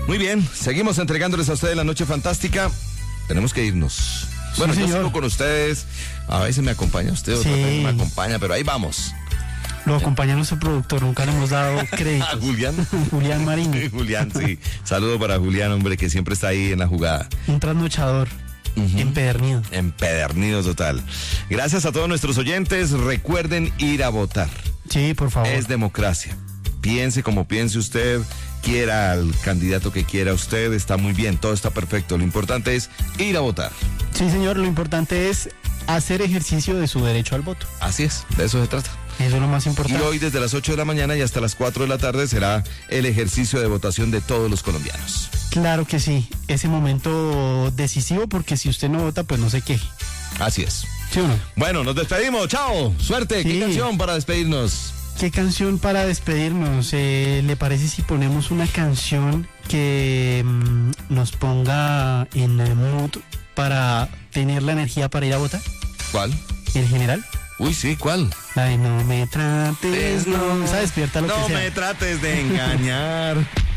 Muy bien, seguimos entregándoles a ustedes la noche fantástica. Tenemos que irnos. Bueno, Sí, yo señor. sigo con ustedes. A veces me acompaña usted, otra Sí. vez me acompaña, pero ahí vamos. Lo acompaña nuestro productor, nunca le hemos dado crédito. ¿A Julián? Julián Marín, Julián, sí. Saludo para Julián, hombre, que siempre está ahí en la jugada. un trasnochador, empedernido. Empedernido total. Gracias a todos nuestros oyentes. Recuerden ir a votar. Sí, por favor. Es democracia. Piense como piense usted, quiera al candidato que quiera usted, está muy bien, todo está perfecto. Lo importante es ir a votar. Sí, señor, lo importante es hacer ejercicio de su derecho al voto. Así es, de eso se trata. Eso es lo más Y importante. hoy desde las 8 de la mañana y hasta las 4 de la tarde será el ejercicio de votación de todos los colombianos. Claro que sí, ese momento decisivo, porque si usted no vota, pues no se queje. Así es. ¿Sí o no? Bueno, nos despedimos. Chao. Suerte. ¿Qué Sí. canción para despedirnos? ¿Qué canción para despedirnos? ¿Le parece si ponemos una canción que nos ponga en mood para tener la energía para ir a votar? ¿Cuál? ¿En general? Uy, sí, ¿cuál? La de no me trates, no. Esa despierta lo no que sea. me trates de engañar.